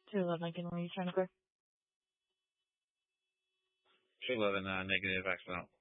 211 Lincoln, where are you trying to clear? 211, negative, accidental.